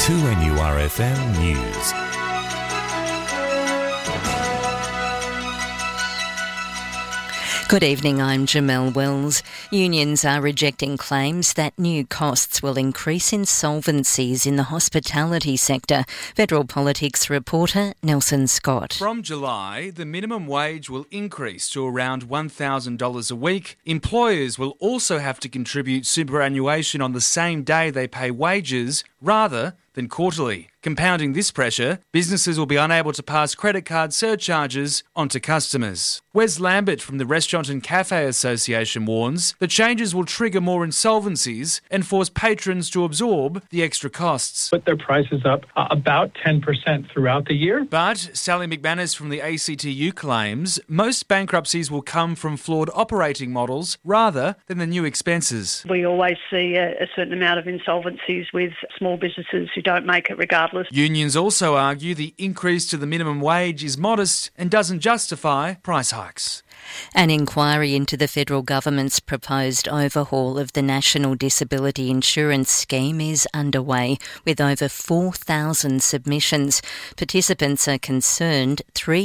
2NURFM News. Good evening, I'm Jamelle Wells. Unions are rejecting claims that new costs will increase insolvencies in the hospitality sector. Federal Politics reporter Nelson Scott. From July, the minimum wage will increase to around $1,000 a week. Employers will also have to contribute superannuation on the same day they pay wages rather than quarterly. Compounding this pressure, businesses will be unable to pass credit card surcharges onto customers. Wes Lambert from the Restaurant and Cafe Association warns the changes will trigger more insolvencies and force patrons to absorb the extra costs. Put their prices up about 10% throughout the year. But Sally McManus from the ACTU claims most bankruptcies will come from flawed operating models rather than the new expenses. We always see a certain amount of insolvencies with small businesses who don't make it regardless. Unions also argue the increase to the minimum wage is modest and doesn't justify price hikes. An inquiry into the federal government's proposed overhaul of the National Disability Insurance Scheme is underway, with over 4,000 submissions. Participants are concerned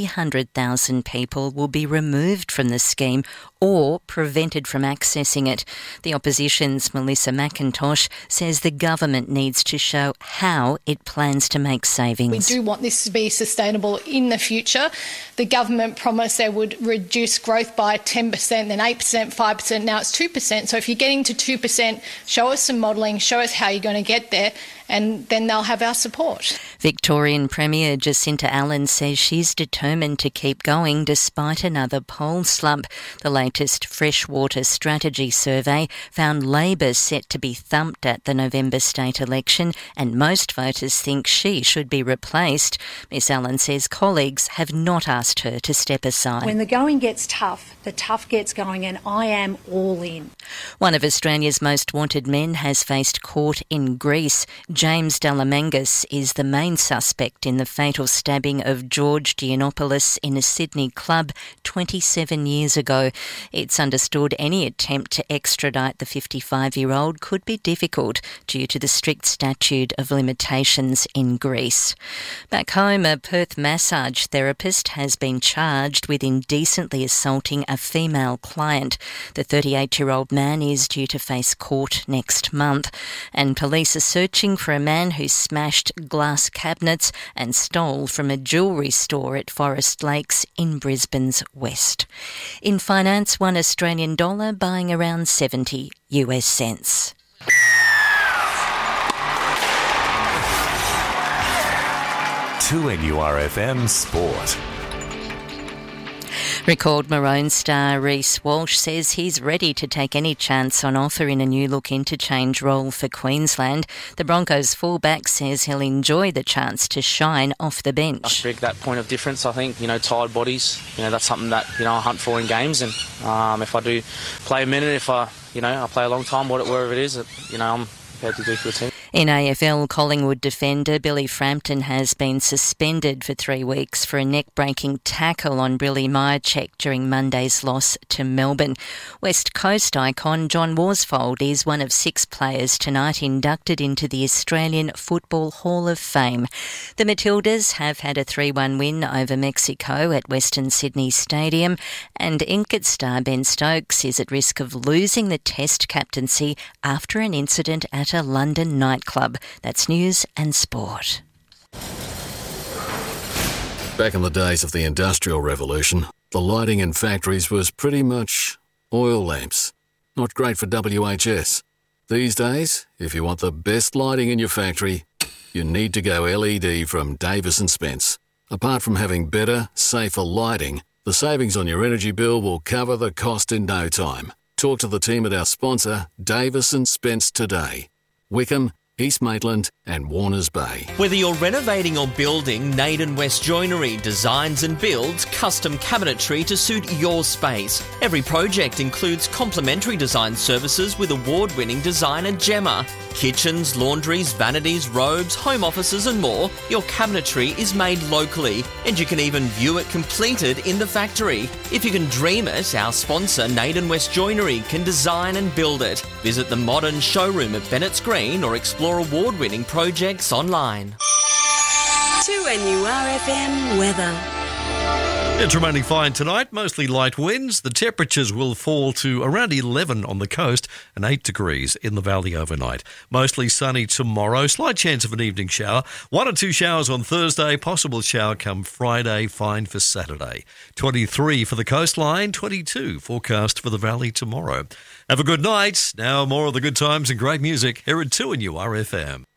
300,000 people will be removed from the scheme or prevented from accessing it. The opposition's Melissa McIntosh says the government needs to show how it plans to make savings. We do want this to be sustainable in the future. The government promised they would reduce growth by 10%, then 8%, 5%, now it's 2%. So if you're getting to 2%, show us some modelling, show us how you're going to get there, and then they'll have our support. Victorian Premier Jacinta Allen says she's determined to keep going despite another poll slump. The latest Freshwater Strategy survey found Labor set to be thumped at the November state election, and most voters think she should be replaced. Miss Allen says colleagues have not asked her to step aside. When the going gets tough, the tough gets going, and I am all in. One of Australia's most wanted men has faced court in Greece. James Delamangas is the main suspect in the fatal stabbing of George Giannopoulos in a Sydney club 27 years ago. It's understood any attempt to extradite the 55-year-old could be difficult due to the strict statute of limitations in Greece. Back home, a Perth massage therapist has been charged with indecently assaulting a female client. The 38-year-old man is due to face court next month, and police are searching for a man who smashed glass cabinets and stole from a jewellery store at Forest Lakes in Brisbane's west. In finance, $1 Australian buying around 70 US cents. To NURFM Sport. Record Maroon star Reece Walsh says he's ready to take any chance on offer in a new look interchange role for Queensland. The Broncos fullback says he'll enjoy the chance to shine off the bench. I speak that point of difference, I think, tired bodies, that's something that, I hunt for in games, and if I do play a minute, if I play a long time, wherever it is, I'm prepared to do for the team. In AFL, Collingwood defender Billy Frampton has been suspended for 3 weeks for a neck-breaking tackle on Billy Myercheck during Monday's loss to Melbourne. West Coast icon John Worsfold is one of 6 players tonight inducted into the Australian Football Hall of Fame. The Matildas have had a 3-1 win over Mexico at Western Sydney Stadium, and Incat star Ben Stokes is at risk of losing the Test captaincy after an incident at a London nightclub. That's news and sport. Back in the days of the Industrial Revolution, the lighting in factories was pretty much oil lamps. Not great for WHS. These days, if you want the best lighting in your factory, you need to go LED from Davis & Spence. Apart from having better, safer lighting, the savings on your energy bill will cover the cost in no time. Talk to the team at our sponsor, Davis & Spence today. Wickham, East Maitland and Warners Bay. Whether you're renovating or building, Naden West Joinery designs and builds custom cabinetry to suit your space. Every project includes complimentary design services with award-winning designer Gemma. Kitchens, laundries, vanities, robes, home offices and more, your cabinetry is made locally, and you can even view it completed in the factory. If you can dream it, our sponsor Naden West Joinery can design and build it. Visit the modern showroom at Bennett's Green or explore award-winning projects projects online. 2NURFM weather. It's remaining fine tonight, mostly light winds. The temperatures will fall to around 11 on the coast and 8 degrees in the valley overnight. Mostly sunny tomorrow, slight chance of an evening shower. 1 or 2 showers on Thursday, possible shower come Friday, fine for Saturday. 23 for the coastline, 22 forecast for the valley tomorrow. Have a good night. Now more of the good times and great music here at 2NURFM.